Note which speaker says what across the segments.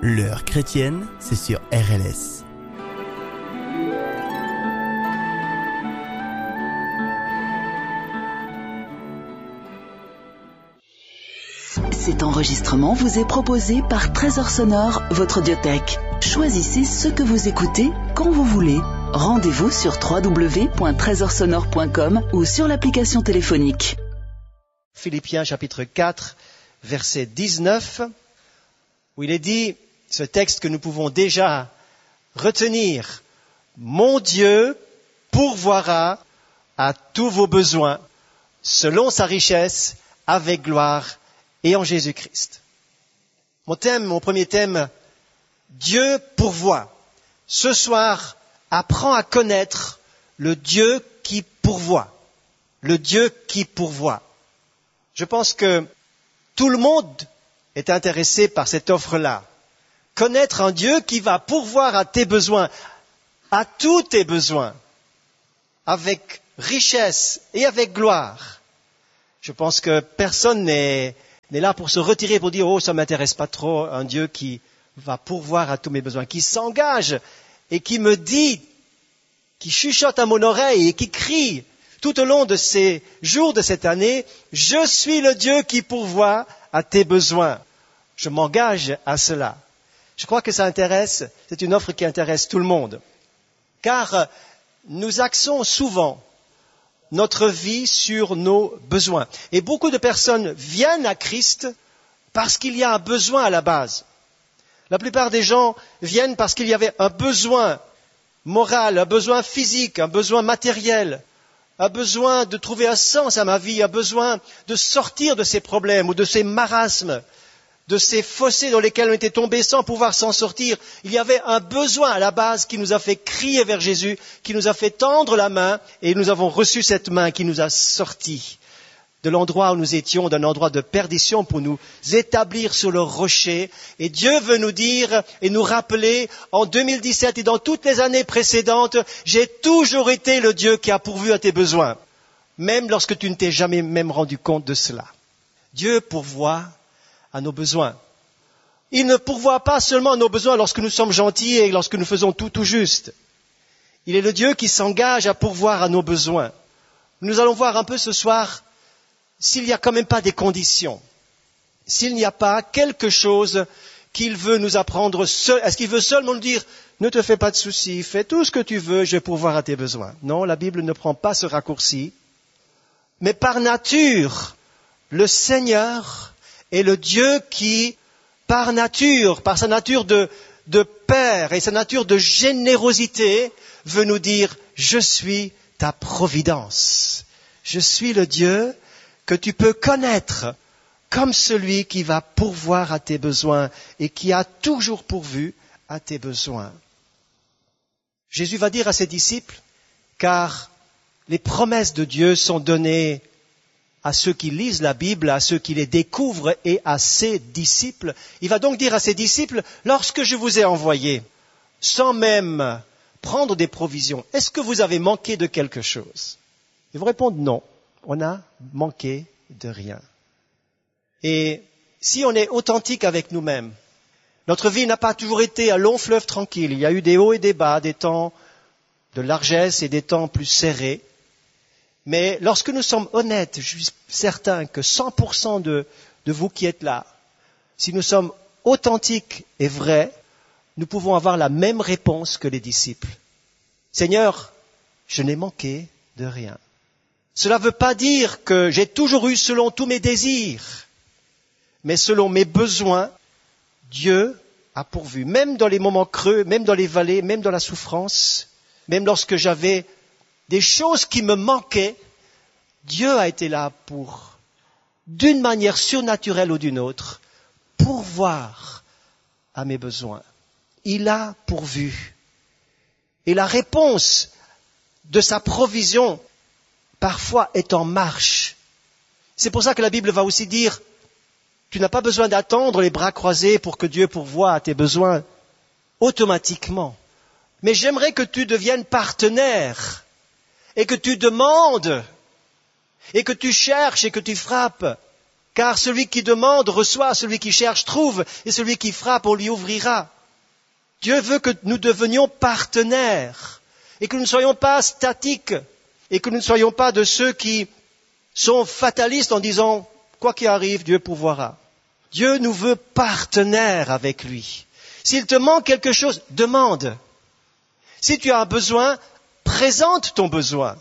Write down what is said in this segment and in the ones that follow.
Speaker 1: L'heure chrétienne, c'est sur RLS.
Speaker 2: Cet enregistrement vous est proposé par Trésor Sonore, votre audiothèque. Choisissez ce que vous écoutez quand vous voulez. Rendez-vous sur www.trésorsonore.com ou sur l'application téléphonique.
Speaker 3: Philippiens chapitre 4, verset 19, où il est dit, ce texte que nous pouvons déjà retenir, « Mon Dieu pourvoira à tous vos besoins, selon sa richesse, avec gloire et en Jésus-Christ. » Mon premier thème, Dieu pourvoit. Ce soir, apprends à connaître le Dieu qui pourvoit. Le Dieu qui pourvoit. Je pense que tout le monde est intéressé par cette offre-là. Connaître un Dieu qui va pourvoir à tes besoins, à tous tes besoins, avec richesse et avec gloire. Je pense que personne n'est là pour se retirer, pour dire « Oh, ça m'intéresse pas trop, un Dieu qui va pourvoir à tous mes besoins, qui s'engage et qui me dit, qui chuchote à mon oreille et qui crie tout au long de ces jours de cette année, « Je suis le Dieu qui pourvoit à tes besoins. » Je m'engage à cela. Je crois que ça intéresse, c'est une offre qui intéresse tout le monde. Car nous axons souvent notre vie sur nos besoins. Et beaucoup de personnes viennent à Christ parce qu'il y a un besoin à la base. La plupart des gens viennent parce qu'il y avait un besoin moral, un besoin physique, un besoin matériel, un besoin de trouver un sens à ma vie, un besoin de sortir de ces problèmes ou de ces marasmes, de ces fossés dans lesquels on était tombés sans pouvoir s'en sortir. Il y avait un besoin à la base qui nous a fait crier vers Jésus, qui nous a fait tendre la main, et nous avons reçu cette main qui nous a sortis de l'endroit où nous étions, d'un endroit de perdition pour nous établir sur le rocher. Et Dieu veut nous dire et nous rappeler, en 2017 et dans toutes les années précédentes, j'ai toujours été le Dieu qui a pourvu à tes besoins, même lorsque tu ne t'es jamais même rendu compte de cela. Dieu pourvoit à nos besoins. Il ne pourvoit pas seulement à nos besoins lorsque nous sommes gentils et lorsque nous faisons tout juste. Il est le Dieu qui s'engage à pourvoir à nos besoins. Nous allons voir un peu ce soir s'il n'y a quand même pas des conditions, s'il n'y a pas quelque chose qu'il veut nous apprendre, est-ce qu'il veut seulement nous dire « Ne te fais pas de soucis, fais tout ce que tu veux, je vais pourvoir à tes besoins ». Non, la Bible ne prend pas ce raccourci, mais par nature, le Seigneur est le Dieu qui, par nature, par sa nature de Père et sa nature de générosité, veut nous dire « Je suis ta providence, je suis le Dieu que tu peux connaître comme celui qui va pourvoir à tes besoins et qui a toujours pourvu à tes besoins. » Jésus va dire à ses disciples, car les promesses de Dieu sont données à ceux qui lisent la Bible, à ceux qui les découvrent et à ses disciples. Il va donc dire à ses disciples, lorsque je vous ai envoyés, sans même prendre des provisions, est-ce que vous avez manqué de quelque chose? Ils vont répondre non. On a manqué de rien. Et si on est authentique avec nous-mêmes, notre vie n'a pas toujours été un long fleuve tranquille. Il y a eu des hauts et des bas, des temps de largesse et des temps plus serrés. Mais lorsque nous sommes honnêtes, je suis certain que 100% de vous qui êtes là, si nous sommes authentiques et vrais, nous pouvons avoir la même réponse que les disciples. Seigneur, je n'ai manqué de rien. Cela ne veut pas dire que j'ai toujours eu selon tous mes désirs, mais selon mes besoins, Dieu a pourvu. Même dans les moments creux, même dans les vallées, même dans la souffrance, même lorsque j'avais des choses qui me manquaient, Dieu a été là pour, d'une manière surnaturelle ou d'une autre, pourvoir à mes besoins. Il a pourvu. Et la réponse de sa provision parfois est en marche. C'est pour ça que la Bible va aussi dire, tu n'as pas besoin d'attendre les bras croisés pour que Dieu pourvoie à tes besoins automatiquement. Mais j'aimerais que tu deviennes partenaire et que tu demandes et que tu cherches et que tu frappes Car celui qui demande reçoit, celui qui cherche trouve, et celui qui frappe, on lui ouvrira. Dieu veut que nous devenions partenaires, et que nous ne soyons pas statiques, et que nous ne soyons pas de ceux qui sont fatalistes en disant, quoi qu'il arrive, Dieu pourvoira. Dieu nous veut partenaires avec lui. S'il te manque quelque chose, demande. Si tu as un besoin, présente ton besoin.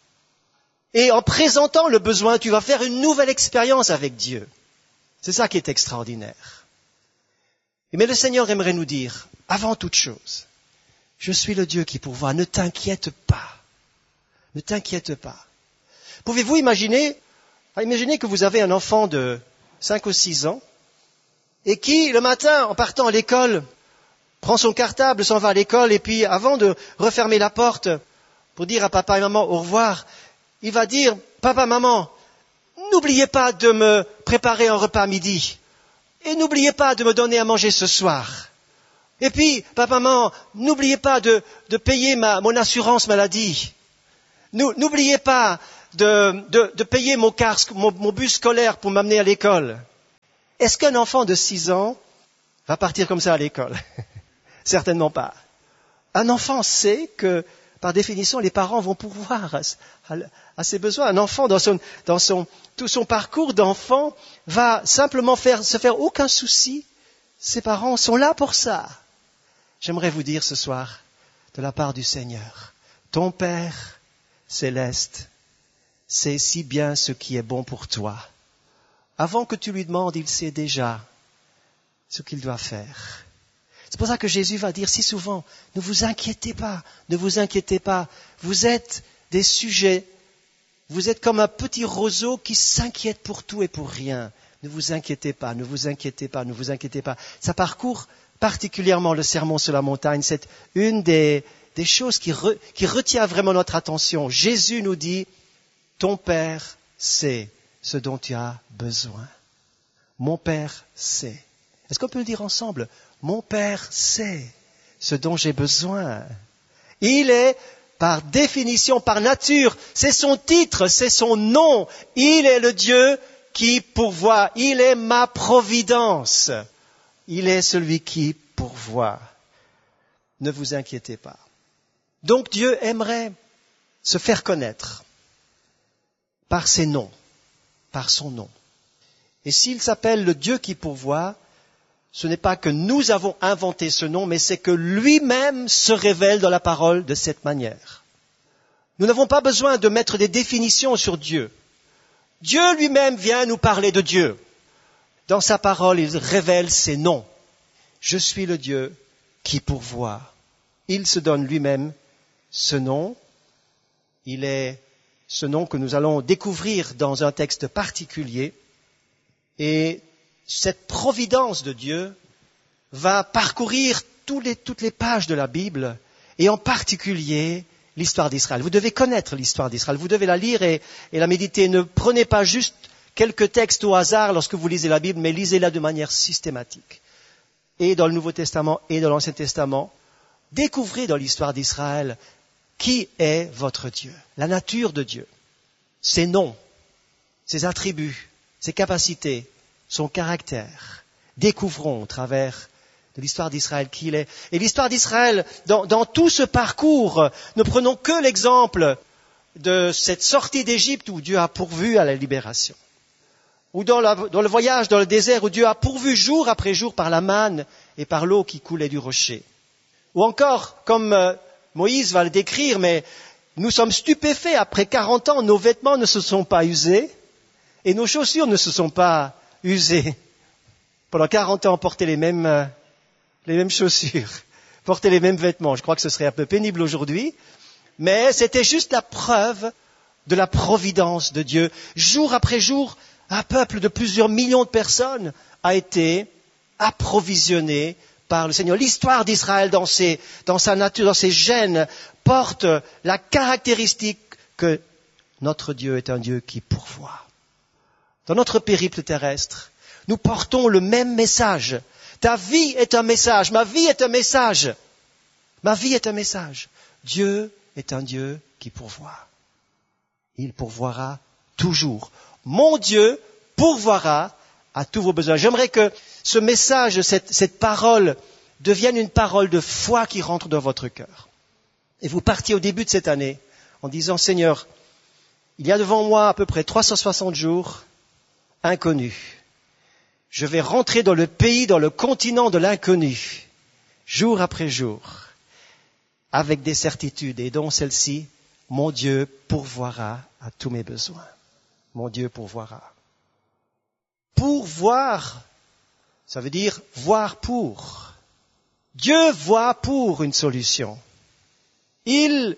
Speaker 3: Et en présentant le besoin, tu vas faire une nouvelle expérience avec Dieu. C'est ça qui est extraordinaire. Mais le Seigneur aimerait nous dire, avant toute chose, je suis le Dieu qui pourvoit, ne t'inquiète pas. Ne t'inquiète pas. Pouvez-vous imaginer que vous avez un enfant de 5 ou 6 ans et qui, le matin, en partant à l'école, prend son cartable, s'en va à l'école et puis, avant de refermer la porte pour dire à papa et maman au revoir, il va dire, papa, maman, n'oubliez pas de me préparer un repas à midi et n'oubliez pas de me donner à manger ce soir. Et puis, papa, maman, n'oubliez pas de payer mon assurance maladie. N'oubliez pas de payer mon bus scolaire pour m'amener à l'école. Est-ce qu'un enfant de 6 ans va partir comme ça à l'école? Certainement pas. Un enfant sait que, par définition, les parents vont pourvoir à ses besoins. Un enfant, tout son parcours d'enfant, va simplement se faire aucun souci. Ses parents sont là pour ça. J'aimerais vous dire ce soir, de la part du Seigneur, ton Père céleste sait si bien ce qui est bon pour toi. Avant que tu lui demandes, il sait déjà ce qu'il doit faire. C'est pour ça que Jésus va dire si souvent, ne vous inquiétez pas, vous êtes des sujets, vous êtes comme un petit roseau qui s'inquiète pour tout et pour rien. Ne vous inquiétez pas. Ça parcourt particulièrement le sermon sur la montagne, c'est une des choses qui retient vraiment notre attention. Jésus nous dit, ton Père sait ce dont tu as besoin. Mon Père sait. Est-ce qu'on peut le dire ensemble? Mon Père sait ce dont j'ai besoin. Il est, par définition, par nature, c'est son titre, c'est son nom. Il est le Dieu qui pourvoit. Il est ma providence. Il est celui qui pourvoit. Ne vous inquiétez pas. Donc Dieu aimerait se faire connaître par ses noms, par son nom. Et s'il s'appelle le Dieu qui pourvoit, ce n'est pas que nous avons inventé ce nom, mais c'est que lui-même se révèle dans la parole de cette manière. Nous n'avons pas besoin de mettre des définitions sur Dieu. Dieu lui-même vient nous parler de Dieu. Dans sa parole, il révèle ses noms. Je suis le Dieu qui pourvoit. Il se donne lui-même ce nom. Il est ce nom que nous allons découvrir dans un texte particulier. Et cette providence de Dieu va parcourir toutes les pages de la Bible, et en particulier l'histoire d'Israël. Vous devez connaître l'histoire d'Israël, vous devez la lire et la méditer. Ne prenez pas juste quelques textes au hasard lorsque vous lisez la Bible, mais lisez-la de manière systématique. Et dans le Nouveau Testament et dans l'Ancien Testament, découvrez dans l'histoire d'Israël qui est votre Dieu, la nature de Dieu, ses noms, ses attributs, ses capacités, son caractère. Découvrons au travers de l'histoire d'Israël qui il est. Et l'histoire d'Israël, dans tout ce parcours, ne prenons que l'exemple de cette sortie d'Égypte où Dieu a pourvu à la libération. Ou dans le voyage dans le désert où Dieu a pourvu jour après jour par la manne et par l'eau qui coulait du rocher. Ou encore, comme Moïse va le décrire, mais nous sommes stupéfaits, après 40 ans, nos vêtements ne se sont pas usés et nos chaussures ne se sont pas usées. Pendant 40 ans, porter les mêmes chaussures, porter les mêmes vêtements. Je crois que ce serait un peu pénible aujourd'hui, mais c'était juste la preuve de la providence de Dieu. Jour après jour, un peuple de plusieurs millions de personnes a été approvisionné par le Seigneur. L'histoire d'Israël, dans sa nature, dans ses gènes, porte la caractéristique que notre Dieu est un Dieu qui pourvoit. Dans notre périple terrestre, nous portons le même message. Ta vie est un message, ma vie est un message. Ma vie est un message. Dieu est un Dieu qui pourvoit. Il pourvoira toujours. Mon Dieu pourvoira à tous vos besoins. J'aimerais que ce message, cette parole, devienne une parole de foi qui rentre dans votre cœur. Et vous partiez au début de cette année en disant, Seigneur, il y a devant moi à peu près 360 jours inconnus. Je vais rentrer dans le pays, dans le continent de l'inconnu, jour après jour, avec des certitudes, et dont celle-ci, mon Dieu pourvoira à tous mes besoins. Mon Dieu pourvoira. Pourvoir, ça veut dire voir pour. Dieu voit pour une solution. Il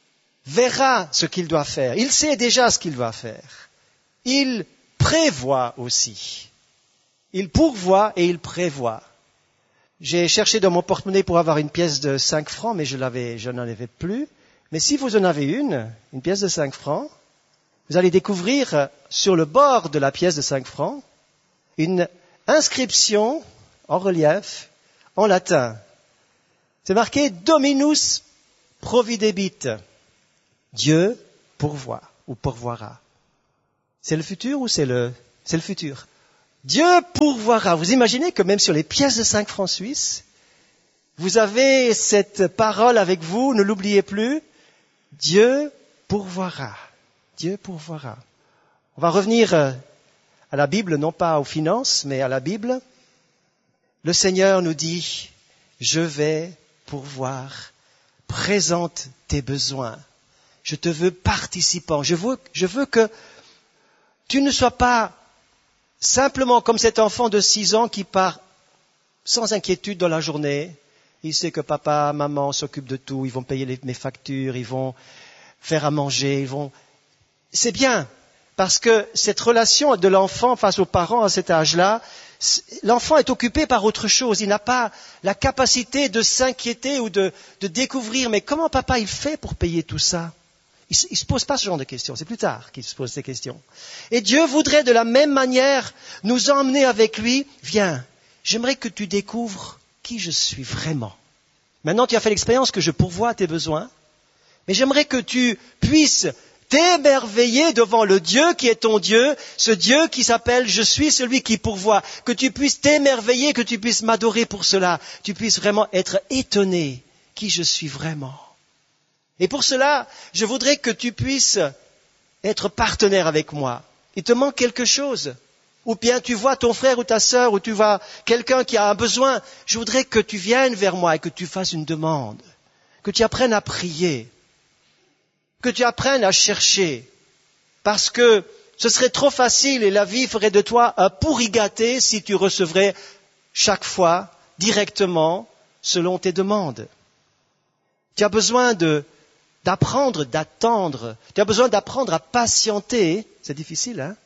Speaker 3: verra ce qu'il doit faire. Il sait déjà ce qu'il va faire. Il prévoit aussi. Il pourvoit et il prévoit. J'ai cherché dans mon porte-monnaie pour avoir une pièce de 5 francs, mais je n'en avais plus. Mais si vous en avez une pièce de 5 francs, vous allez découvrir sur le bord de la pièce de 5 francs une inscription en relief en latin. C'est marqué Dominus providebit. Dieu pourvoit ou pourvoira. C'est le futur ou c'est le futur? Dieu pourvoira. Vous imaginez que même sur les pièces de 5 francs suisses, vous avez cette parole avec vous, ne l'oubliez plus. Dieu pourvoira. Dieu pourvoira. On va revenir à la Bible, non pas aux finances, mais à la Bible. Le Seigneur nous dit, je vais pourvoir. Présente tes besoins. Je te veux participant. Je veux que tu ne sois pas simplement comme cet enfant de 6 ans qui part sans inquiétude dans la journée. Il sait que papa, maman s'occupent de tout. Ils vont payer mes factures, ils vont faire à manger, C'est bien, parce que cette relation de l'enfant face aux parents à cet âge-là, l'enfant est occupé par autre chose. Il n'a pas la capacité de s'inquiéter ou de découvrir, mais comment papa il fait pour payer tout ça? Il ne se pose pas ce genre de questions. C'est plus tard qu'il se pose ces questions. Et Dieu voudrait de la même manière nous emmener avec lui. Viens, j'aimerais que tu découvres qui je suis vraiment. Maintenant, tu as fait l'expérience que je pourvois à tes besoins. Mais j'aimerais que tu puisses t'émerveiller devant le Dieu qui est ton Dieu, ce Dieu qui s'appelle « Je suis celui qui pourvoit », que tu puisses t'émerveiller, que tu puisses m'adorer pour cela, tu puisses vraiment être étonné qui je suis vraiment. Et pour cela, je voudrais que tu puisses être partenaire avec moi. Il te manque quelque chose. Ou bien tu vois ton frère ou ta sœur, ou tu vois quelqu'un qui a un besoin. Je voudrais que tu viennes vers moi et que tu fasses une demande. Que tu apprennes à prier. Que tu apprennes à chercher. Parce que ce serait trop facile et la vie ferait de toi un pourri gâté si tu recevrais chaque fois directement selon tes demandes. Tu as besoin d'apprendre, d'attendre. Tu as besoin d'apprendre à patienter. C'est difficile, hein?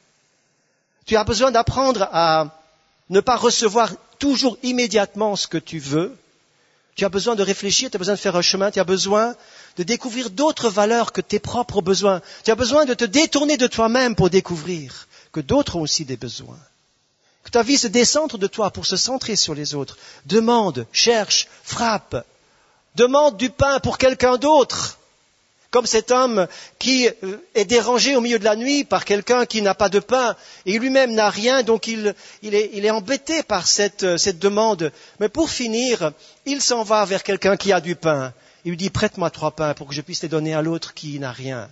Speaker 3: Tu as besoin d'apprendre à ne pas recevoir toujours immédiatement ce que tu veux. Tu as besoin de réfléchir, tu as besoin de faire un chemin, tu as besoin de découvrir d'autres valeurs que tes propres besoins. Tu as besoin de te détourner de toi-même pour découvrir que d'autres ont aussi des besoins. Que ta vie se décentre de toi pour se centrer sur les autres. Demande, cherche, frappe. Demande du pain pour quelqu'un d'autre. Comme cet homme qui est dérangé au milieu de la nuit par quelqu'un qui n'a pas de pain et lui-même n'a rien, donc il est embêté par cette demande. Mais pour finir, il s'en va vers quelqu'un qui a du pain. Il lui dit, prête-moi 3 pains pour que je puisse les donner à l'autre qui n'a rien.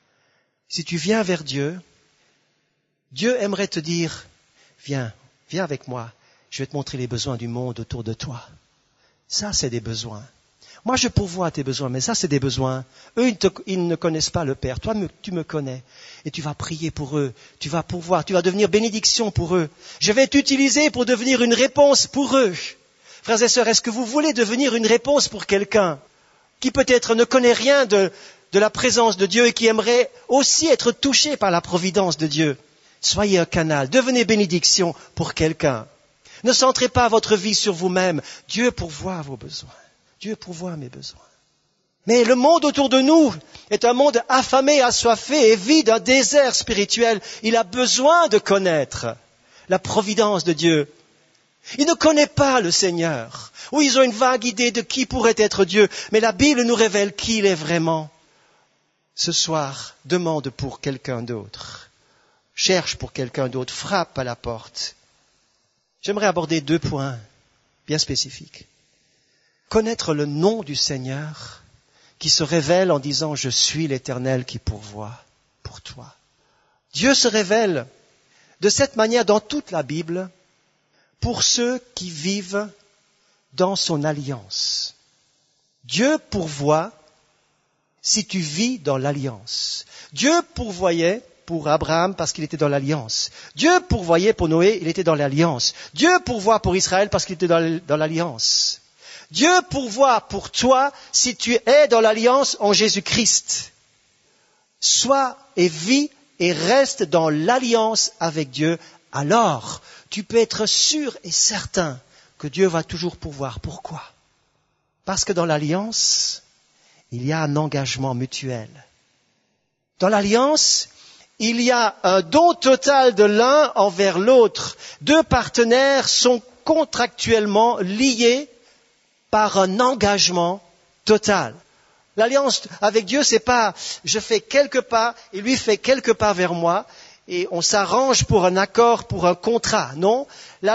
Speaker 3: Si tu viens vers Dieu, Dieu aimerait te dire, viens avec moi, je vais te montrer les besoins du monde autour de toi. Ça, c'est des besoins. Moi, je pourvois à tes besoins, mais ça, c'est des besoins. Eux, ils ne connaissent pas le Père. Toi, tu me connais. Et tu vas prier pour eux. Tu vas pourvoir. Tu vas devenir bénédiction pour eux. Je vais t'utiliser pour devenir une réponse pour eux. Frères et sœurs, est-ce que vous voulez devenir une réponse pour quelqu'un qui peut-être ne connaît rien de la présence de Dieu et qui aimerait aussi être touché par la providence de Dieu? Soyez un canal. Devenez bénédiction pour quelqu'un. Ne centrez pas votre vie sur vous-même. Dieu pourvoit vos besoins. Dieu pourvoit mes besoins. Mais le monde autour de nous est un monde affamé, assoiffé et vide, un désert spirituel. Il a besoin de connaître la providence de Dieu. Il ne connaît pas le Seigneur. Oui, ils ont une vague idée de qui pourrait être Dieu, mais la Bible nous révèle qui il est vraiment. Ce soir, demande pour quelqu'un d'autre. cherche pour quelqu'un d'autre, frappe à la porte. J'aimerais aborder 2 points bien spécifiques. Connaître le nom du Seigneur qui se révèle en disant « Je suis l'Éternel qui pourvoit pour toi ». Dieu se révèle de cette manière dans toute la Bible pour ceux qui vivent dans son alliance. Dieu pourvoit si tu vis dans l'alliance. Dieu pourvoyait pour Abraham parce qu'il était dans l'alliance. Dieu pourvoyait pour Noé, il était dans l'alliance. Dieu pourvoit pour Israël parce qu'il était dans l'alliance. Dieu pourvoit pour toi si tu es dans l'alliance en Jésus-Christ. Sois et vis et reste dans l'alliance avec Dieu, alors tu peux être sûr et certain que Dieu va toujours pourvoir. Pourquoi? Parce que dans l'alliance, il y a un engagement mutuel. Dans l'alliance, il y a un don total de l'un envers l'autre. 2 partenaires sont contractuellement liés par un engagement total. L'alliance avec Dieu, c'est pas je fais quelques pas et lui fait quelques pas vers moi et on s'arrange pour un accord, pour un contrat. Non,